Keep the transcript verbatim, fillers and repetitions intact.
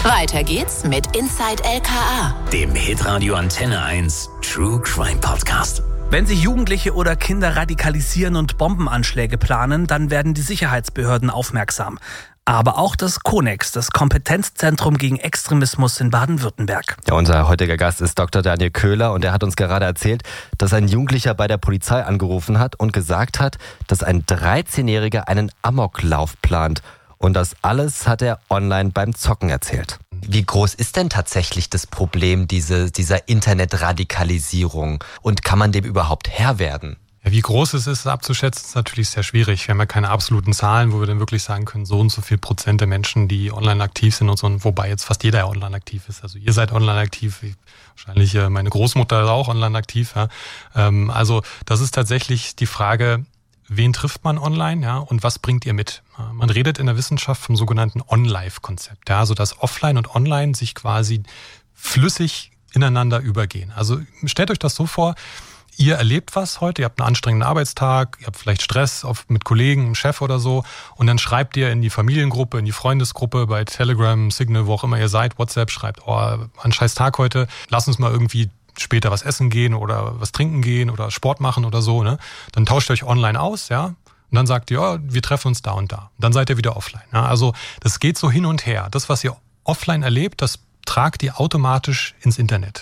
Weiter geht's mit Inside L K A, dem Hitradio Antenne eins True Crime Podcast. Wenn sich Jugendliche oder Kinder radikalisieren und Bombenanschläge planen, dann werden die Sicherheitsbehörden aufmerksam. Aber auch das Konex, das Kompetenzzentrum gegen Extremismus in Baden-Württemberg. Ja, unser heutiger Gast ist Doktor Daniel Köhler und er hat uns gerade erzählt, dass ein Jugendlicher bei der Polizei angerufen hat und gesagt hat, dass ein dreizehnjähriger einen Amoklauf plant. Und das alles hat er online beim Zocken erzählt. Wie groß ist denn tatsächlich das Problem diese, dieser Internetradikalisierung? Und kann man dem überhaupt Herr werden? Ja, wie groß es ist, abzuschätzen, ist natürlich sehr schwierig. Wir haben ja keine absoluten Zahlen, wo wir dann wirklich sagen können, so und so viel Prozent der Menschen, die online aktiv sind und so, wobei jetzt fast jeder ja online aktiv ist. Also ihr seid online aktiv, wahrscheinlich meine Großmutter ist auch online aktiv. Ja. Also das ist tatsächlich die Frage, wen trifft man online, ja, und was bringt ihr mit? Man redet in der Wissenschaft vom sogenannten On-Life-Konzept, ja, also dass Offline und Online sich quasi flüssig ineinander übergehen. Also stellt euch das so vor, ihr erlebt was heute, ihr habt einen anstrengenden Arbeitstag, ihr habt vielleicht Stress oft mit Kollegen, einem Chef oder so und dann schreibt ihr in die Familiengruppe, in die Freundesgruppe, bei Telegram, Signal, wo auch immer ihr seid, WhatsApp, schreibt, oh, ein scheiß Tag heute, lass uns mal irgendwie später was essen gehen oder was trinken gehen oder Sport machen oder so, ne? Dann tauscht ihr euch online aus, ja? Und dann sagt ihr, ja, wir treffen uns da und da. Und dann seid ihr wieder offline. Ja? Also das geht so hin und her. Das, was ihr offline erlebt, das tragt ihr automatisch ins Internet.